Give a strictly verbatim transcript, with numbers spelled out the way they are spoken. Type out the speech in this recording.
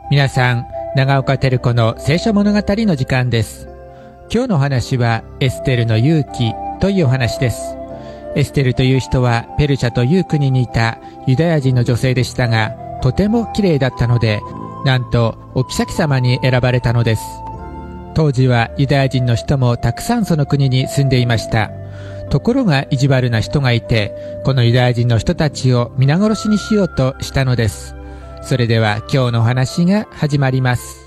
皆さん、長岡照子の聖書物語の時間です。今日のお話はエステルの勇気というお話です。エステルという人はペルシャという国にいたユダヤ人の女性でしたが、とても綺麗だったので、なんとお妃様に選ばれたのです。当時はユダヤ人の人もたくさんその国に住んでいました。ところが意地悪な人がいて、このユダヤ人の人たちを皆殺しにしようとしたのです。それでは今日のお話が始まります。